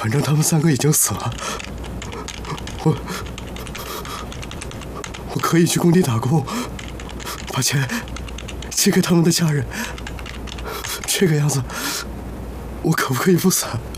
反正他们3个已经死了，我可以去工地打工，把钱寄给他们的家人。这个样子，我可不可以不死？